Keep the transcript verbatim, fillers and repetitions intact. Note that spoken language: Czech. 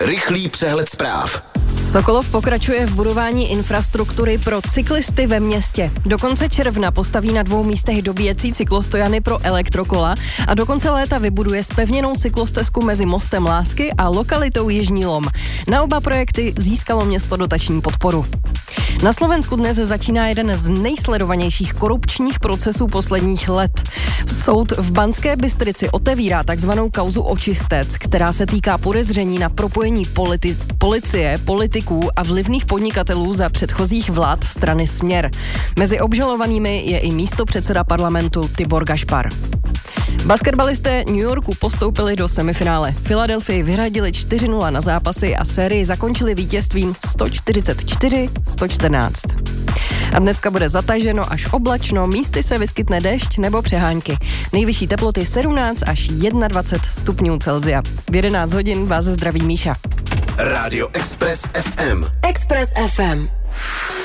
Rychlý přehled zpráv. Sokolov pokračuje v budování infrastruktury pro cyklisty ve městě. Do konce června postaví na dvou místech dobíjecí cyklostojany pro elektrokola a do konce léta vybuduje zpevněnou cyklostezku mezi Mostem Lásky a lokalitou Jižní Lom. Na oba projekty získalo město dotační podporu. Na Slovensku dnes začíná jeden z nejsledovanějších korupčních procesů posledních let. Soud v Banské Bystrici otevírá takzvanou kauzu Očistec, která se týká podezření na propojení politi- policie, politiků a vlivných podnikatelů za předchozích vlád strany Směr. Mezi obžalovanými je i místopředseda parlamentu Tibor Gašpar. Basketbalisté New Yorku postoupili do semifinále. Philadelphii vyřadili čtyři nula na zápasy a sérii zakončili vítězstvím sto čtyřicet čtyři sto čtrnáct. A dneska bude zataženo až oblačno, místy se vyskytne déšť nebo přehánky. Nejvyšší teploty sedmnáct až dvacet jedna stupňů Celsia. V jedenáct hodin vás zdraví Míša. Rádio Express ef em. Express ef em.